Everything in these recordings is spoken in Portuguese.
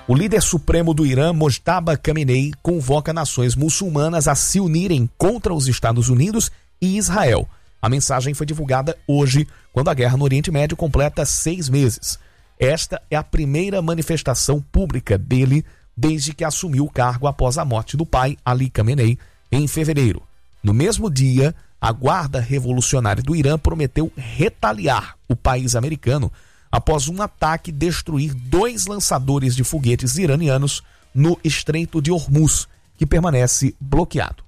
O líder supremo do Irã, Mojtaba Khamenei, convoca nações muçulmanas a se unirem contra os Estados Unidos e Israel. A mensagem foi divulgada hoje, quando a guerra no Oriente Médio completa 6 meses. Esta é a primeira manifestação pública dele desde que assumiu o cargo após a morte do pai, Ali Khamenei, em fevereiro. No mesmo dia, a Guarda Revolucionária do Irã prometeu retaliar o país americano após um ataque destruir 2 lançadores de foguetes iranianos no Estreito de Hormuz, que permanece bloqueado.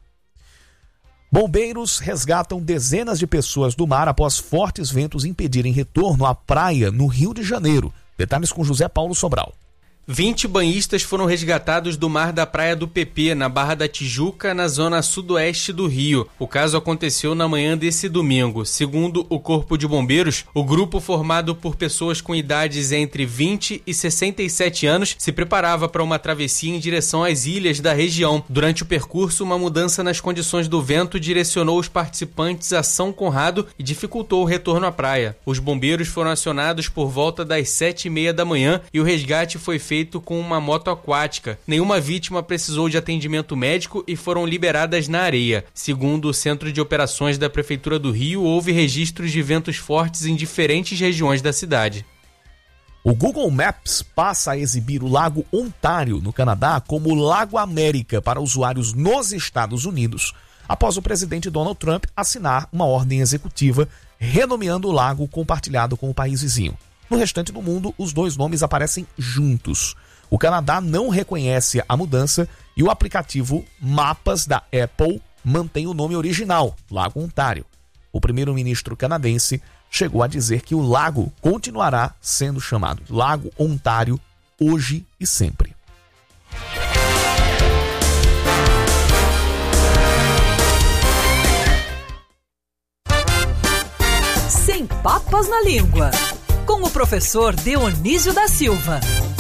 Bombeiros resgatam dezenas de pessoas do mar após fortes ventos impedirem retorno à praia no Rio de Janeiro. Detalhes com José Paulo Sobral. 20 banhistas foram resgatados do mar da Praia do Pepe, na Barra da Tijuca, na zona sudoeste do Rio. O caso aconteceu na manhã desse domingo. Segundo o Corpo de Bombeiros, o grupo, formado por pessoas com idades entre 20 e 67 anos, se preparava para uma travessia em direção às ilhas da região. Durante o percurso, uma mudança nas condições do vento direcionou os participantes a São Conrado e dificultou o retorno à praia. Os bombeiros foram acionados por volta das 7h30 da manhã e o resgate foi feito com uma moto aquática. Nenhuma vítima precisou de atendimento médico e foram liberadas na areia. Segundo o Centro de Operações da Prefeitura do Rio, houve registros de ventos fortes em diferentes regiões da cidade. O Google Maps passa a exibir o Lago Ontário, no Canadá, como Lago América para usuários nos Estados Unidos, após o presidente Donald Trump assinar uma ordem executiva renomeando o lago compartilhado com o país vizinho. No restante do mundo, os 2 nomes aparecem juntos. O Canadá não reconhece a mudança e o aplicativo Mapas da Apple mantém o nome original, Lago Ontário. O primeiro-ministro canadense chegou a dizer que o lago continuará sendo chamado Lago Ontário hoje e sempre. Sem papas na língua, com o professor Dionísio da Silva.